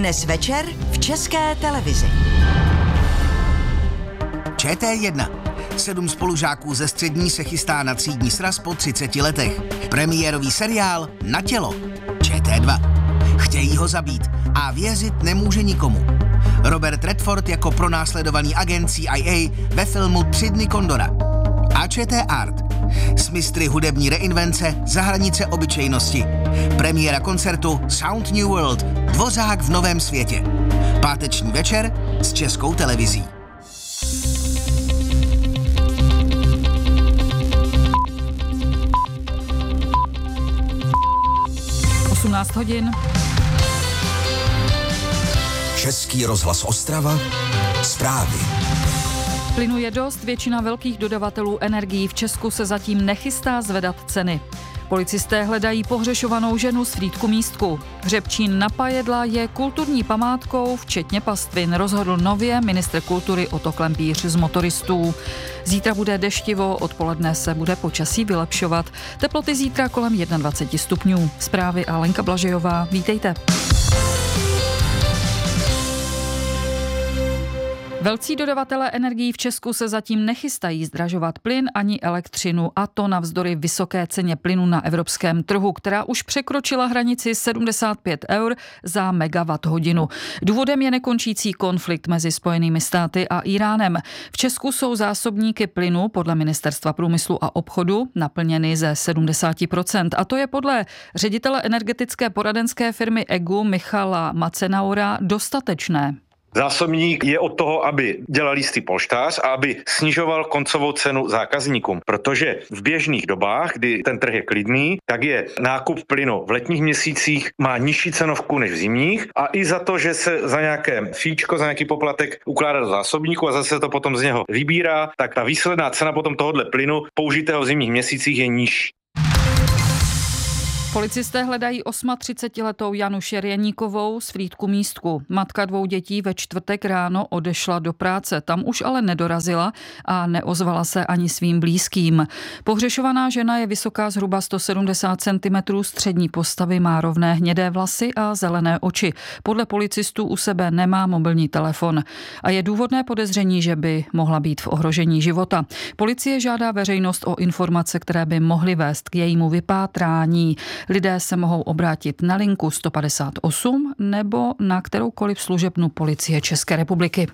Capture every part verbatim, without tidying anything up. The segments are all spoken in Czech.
Dnes večer v České televizi. Č T jedna. Sedm spolužáků ze střední se chystá na třídní sraz po třiceti letech. Premiérový seriál Na tělo. Č T dva. Chtějí ho zabít a věřit nemůže nikomu. Robert Redford jako pronásledovaný agent C I A ve filmu Tři dny Kondora. A Č T Art. S mistry hudební reinvence za hranice obyčejnosti. Premiéra koncertu Sound New World. Dvořák v novém světě. Páteční večer s Českou televizí. osmnáct hodin. Český rozhlas Ostrava. Zprávy. Plynu je dost, většina velkých dodavatelů energií v Česku se zatím nechystá zvedat ceny. Policisté hledají pohřešovanou ženu z Frýdku Místku. Hřebčín na Pajedla je kulturní památkou, včetně pastvin, rozhodl nově ministr kultury Otto Klempíř z motoristů. Zítra bude deštivo, odpoledne se bude počasí vylepšovat. Teploty zítra kolem dvacet jedna stupňů. Zprávy a Lenka Blažejová. Vítejte. Velcí dodavatelé energií v Česku se zatím nechystají zdražovat plyn ani elektřinu, a to navzdory vysoké ceně plynu na evropském trhu, která už překročila hranici sedmdesát pět eur za megawatt hodinu. Důvodem je nekončící konflikt mezi Spojenými státy a Íránem. V Česku jsou zásobníky plynu podle Ministerstva průmyslu a obchodu naplněny ze sedmdesát procent, a to je podle ředitele energetické poradenské firmy E G U Michala Macenaura dostatečné. Zásobník je od toho, aby dělal jistý polštář a aby snižoval koncovou cenu zákazníkům, protože v běžných dobách, kdy ten trh je klidný, tak je nákup plynu v letních měsících má nižší cenovku než v zimních, a i za to, že se za nějaké fíčko, za nějaký poplatek ukládá do zásobníku a zase to potom z něho vybírá, tak ta výsledná cena potom tohohle plynu použitého v zimních měsících je nižší. Policisté hledají třicetiosmiletou Janu Šerjeníkovou z Frýdku Místku. Matka dvou dětí ve čtvrtek ráno odešla do práce. Tam už ale nedorazila a neozvala se ani svým blízkým. Pohřešovaná žena je vysoká zhruba sto sedmdesát centimetrů, střední postavy, má rovné hnědé vlasy a zelené oči. Podle policistů u sebe nemá mobilní telefon a je důvodné podezření, že by mohla být v ohrožení života. Policie žádá veřejnost o informace, které by mohly vést k jejímu vypátrání. Lidé se mohou obrátit na linku sto padesát osm nebo na kteroukoliv služebnu Policie České republiky.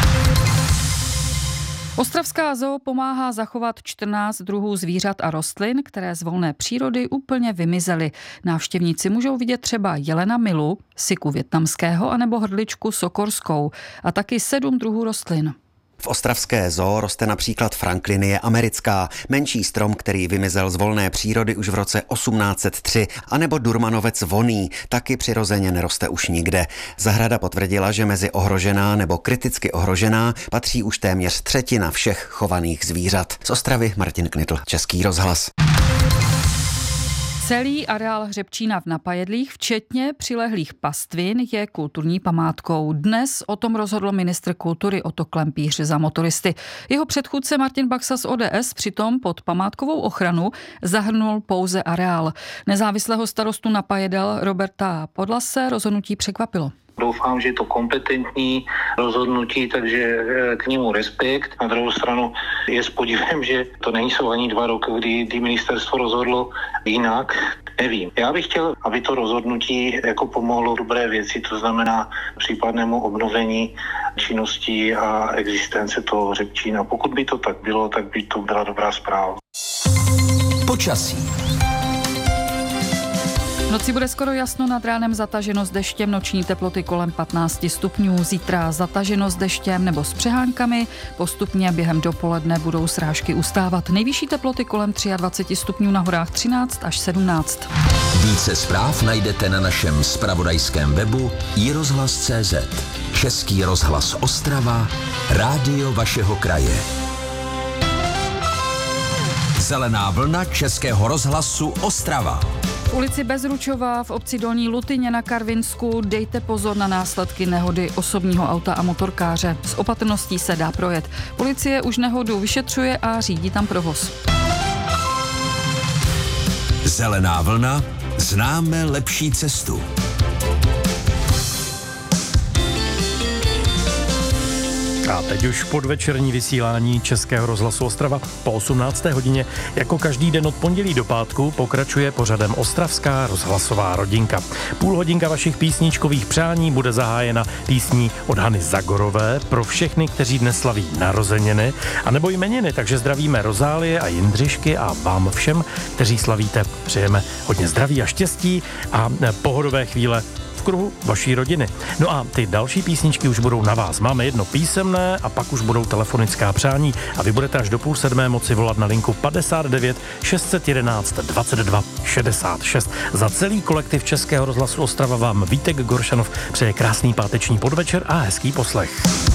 Ostravská zoo pomáhá zachovat čtrnáct druhů zvířat a rostlin, které z volné přírody úplně vymizely. Návštěvníci můžou vidět třeba jelena milu, siku vietnamského anebo hrdličku sokorskou a taky sedm druhů rostlin. V ostravské zoo roste například franklinie americká, menší strom, který vymizel z volné přírody už v roce osmnáct set tři, anebo durmanovec vonný, taky přirozeně neroste už nikde. Zahrada potvrdila, že mezi ohrožená nebo kriticky ohrožená patří už téměř třetina všech chovaných zvířat. Z Ostravy Martin Knitl, Český rozhlas. Celý areál hřebčína v Napajedlích, včetně přilehlých pastvin, je kulturní památkou. Dnes o tom rozhodl ministr kultury Otto Klempíř za motoristy. Jeho předchůdce Martin Baxa z O D S přitom pod památkovou ochranu zahrnul pouze areál. Nezávislého starostu Napajedel Roberta Podlase rozhodnutí překvapilo. Doufám, že je to kompetentní rozhodnutí, takže k němu respekt. Na druhou stranu je s podivem, že to nejsou ani dva roky, kdy, kdy ministerstvo rozhodlo jinak. Nevím. Já bych chtěl, aby to rozhodnutí jako pomohlo dobré věci, to znamená případnému obnovení činností a existence toho hřebčína. Pokud by to tak bylo, tak by to byla dobrá zpráva. Počasí. V noci bude skoro jasno, nad ránem zataženo s deštěm, noční teploty kolem patnáct stupňů. Zítra zataženo s deštěm nebo s přehánkami, postupně během dopoledne budou srážky ustávat. Nejvyšší teploty kolem dvacet tři stupňů, na horách třináct až sedmnáct. Více zpráv najdete na našem zpravodajském webu i rozhlas tečka cé zet. Český rozhlas Ostrava, rádio vašeho kraje. Zelená vlna Českého rozhlasu Ostrava. V ulici Bezručová v obci Dolní Lutyně na Karvinsku dejte pozor na následky nehody osobního auta a motorkáře. S opatrností se dá projet. Policie už nehodu vyšetřuje a řídí tam provoz. Zelená vlna, známe lepší cestu. A teď už podvečerní vysílání Českého rozhlasu Ostrava po osmnácté hodině. Jako každý den od pondělí do pátku pokračuje pořadem Ostravská rozhlasová rodinka. Půl hodinka vašich písničkových přání bude zahájena písní od Hany Zagorové pro všechny, kteří dnes slaví narozeniny a nebo jmeniny, takže zdravíme Rozálie a Jindřišky a vám všem, kteří slavíte, přejeme hodně zdraví a štěstí a pohodové chvíle v kruhu vaší rodiny. No a ty další písničky už budou na vás. Máme jedno písemné a pak už budou telefonická přání a vy budete až do půl sedmé moci volat na linku padesát devět šest set jedenáct dvacet dva šedesát šest. Za celý kolektiv Českého rozhlasu Ostrava vám Vítek Goršanov přeje krásný páteční podvečer a hezký poslech.